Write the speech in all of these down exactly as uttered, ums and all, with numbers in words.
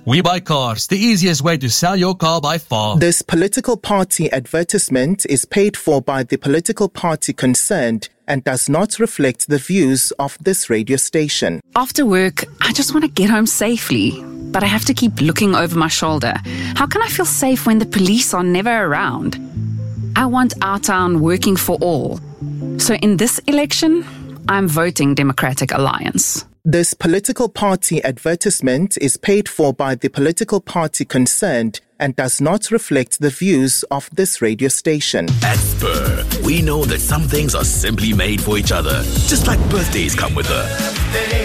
We Buy Cars, the easiest way to sell your car by far. This political party advertisement is paid for by the political party concerned and does not reflect the views of this radio station. After work, I just want to get home safely, but I have to keep looking over my shoulder. How can I feel safe when the police are never around? I want our town working for all. So in this election, I'm voting Democratic Alliance. This political party advertisement is paid for by the political party concerned and does not reflect the views of this radio station. At Spur, we know that some things are simply made for each other, just like birthdays come with a birthday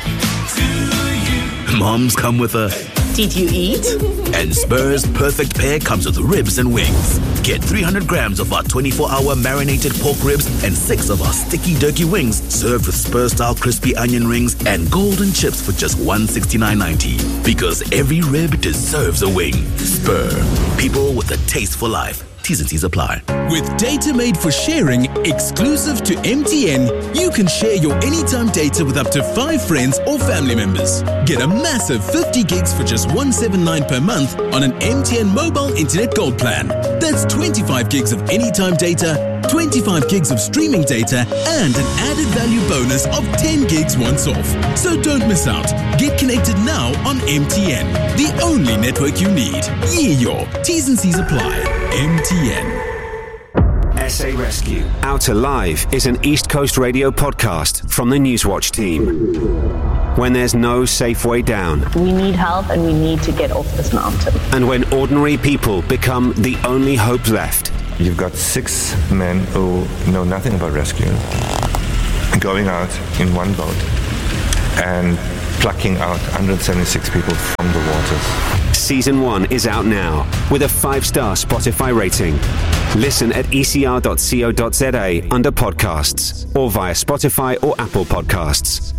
to you. Moms come with a did you eat? And Spur's perfect pair comes with ribs and wings. Get three hundred grams of our twenty-four hour marinated pork ribs and six of our sticky turkey wings served with Spur-style crispy onion rings and golden chips for just one hundred sixty-nine ninety. Because every rib deserves a wing. Spur. People with a taste for life. T's and C's apply. With data made for sharing, exclusive to M T N, you can share your anytime data with up to five friends or family members. Get a massive fifty gigs for just one hundred seventy-nine per month on an M T N mobile internet gold plan. That's twenty-five gigs of anytime data, twenty-five gigs of streaming data, and an added value bonus of ten gigs once off. So don't miss out. Get connected now on M T N, the only network you need. Yeah, T's and C's apply. M T N. S A Rescue. Out Alive is an East Coast radio podcast from the Newswatch team. When there's no safe way down. We need help and we need to get off this mountain. And when ordinary people become the only hope left. You've got six men who know nothing about rescue going out in one boat and plucking out one hundred seventy-six people from the waters. Season one is out now with a five-star Spotify rating. Listen at e c r dot co dot z a under podcasts or via Spotify or Apple Podcasts.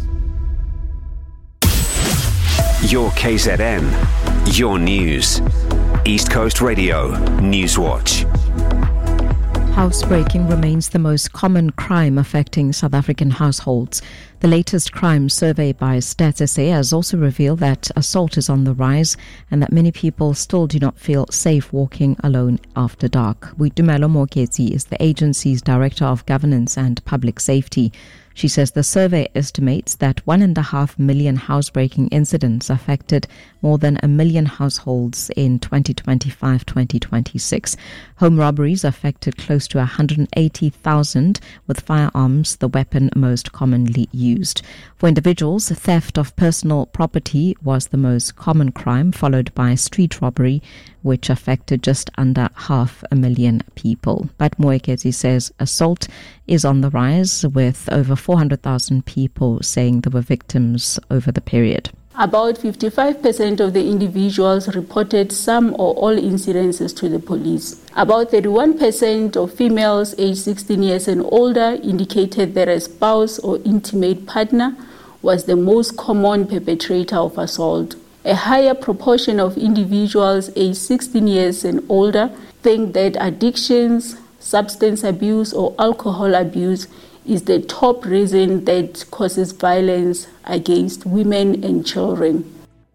Your K Z N, your news. East Coast Radio, Newswatch. Housebreaking remains the most common crime affecting South African households. The latest crime survey by Stats S A has also revealed that assault is on the rise and that many people still do not feel safe walking alone after dark. Boitumelo Moketsi is the agency's Director of Governance and Public Safety. She says the survey estimates that one and a half million housebreaking incidents affected more than a million households in twenty twenty-five to twenty twenty-six. Home robberies affected close to one hundred eighty thousand, with firearms the weapon most commonly used. For individuals, theft of personal property was the most common crime, followed by street robbery, which affected just under half a million people. But Moeketsi says assault is on the rise, with over four hundred thousand people saying they were victims over the period. About fifty-five percent of the individuals reported some or all incidences to the police. About thirty-one percent of females aged sixteen years and older indicated that a spouse or intimate partner was the most common perpetrator of assault. A higher proportion of individuals aged sixteen years and older think that addictions, substance abuse or alcohol abuse is the top reason that causes violence against women and children.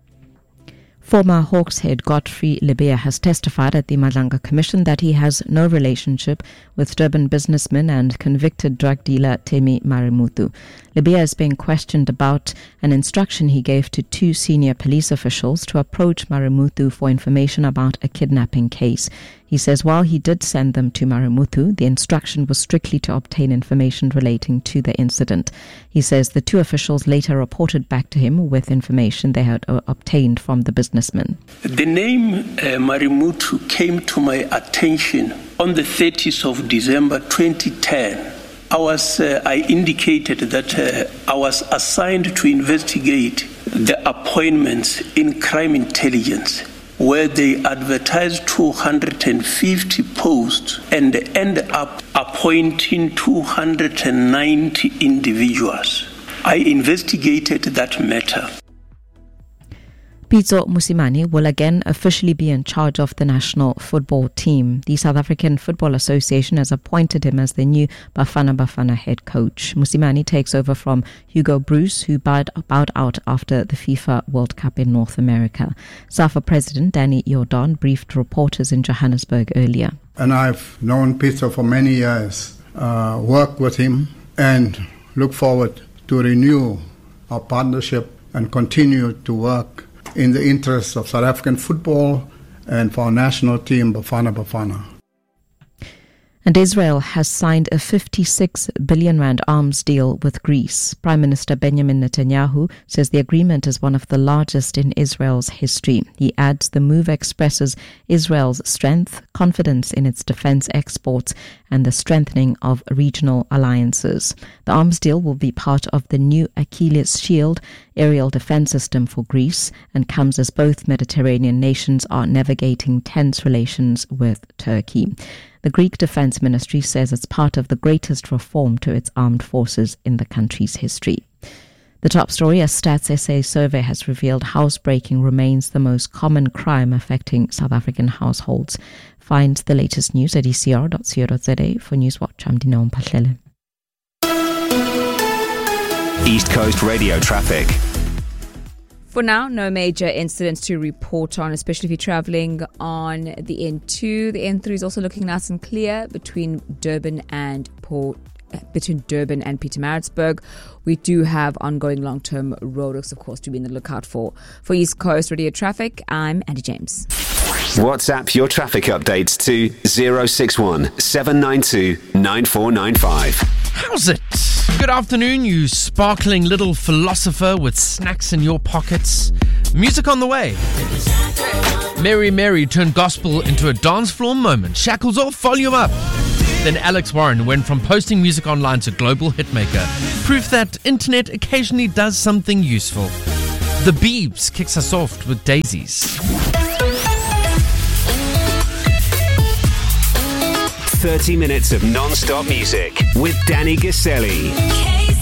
Former Hawks head Godfrey Lebeya has testified at the Madlanga Commission that he has no relationship with Durban businessman and convicted drug dealer Temi Maremuthu. Lebeya is being questioned about an instruction he gave to two senior police officials to approach Maremuthu for information about a kidnapping case. He says while he did send them to Maremuthu, the instruction was strictly to obtain information relating to the incident. He says the two officials later reported back to him with information they had uh, obtained from the businessman. The name uh, Maremuthu came to my attention on the thirtieth of December twenty ten. I was uh, I indicated that uh, I was assigned to investigate the appointments in crime intelligence, where they advertised two hundred fifty posts and end up appointing two hundred ninety individuals. I investigated that matter. Pitso Mosimane will again officially be in charge of the national football team. The South African Football Association has appointed him as the new Bafana Bafana head coach. Mosimane takes over from Hugo Bruce, who bowed, bowed out after the FIFA World Cup in North America. SAFA President Danny Jordan briefed reporters in Johannesburg earlier. And I've known Pitso for many years, uh, worked with him, and look forward to renew our partnership and continue to work in the interests of South African football and for our national team, Bafana Bafana. And Israel has signed a fifty-six billion rand arms deal with Greece. Prime Minister Benjamin Netanyahu says the agreement is one of the largest in Israel's history. He adds the move expresses Israel's strength, confidence in its defense exports, and the strengthening of regional alliances. The arms deal will be part of the new Achilles Shield aerial defense system for Greece and comes as both Mediterranean nations are navigating tense relations with Turkey. The Greek Defense Ministry says it's part of the greatest reform to its armed forces in the country's history. The top story, a Stats S A survey has revealed housebreaking remains the most common crime affecting South African households. Find the latest news at e c r dot co dot z a. For Newswatch, I'm Dineo Mphahlele. East Coast Radio traffic. For now, no major incidents to report on, especially if you're travelling on the N two. The N three is also looking nice and clear between Durban and Port. Between Durban and Pietermaritzburg. We do have ongoing long-term roadworks, of course, to be on the lookout for. For East Coast Radio Traffic, I'm Andy James. WhatsApp your traffic updates to zero six one seven nine two nine four nine five. How's it? Good afternoon, you sparkling little philosopher with snacks in your pockets. Music on the way. Mary Mary turned gospel into a dance floor moment. Shackles off, volume up. Then Alex Warren went from posting music online to global hitmaker. Proof that internet occasionally does something useful. The Beebs kicks us off with Daisies. thirty minutes of non-stop music with Danny Gaselli.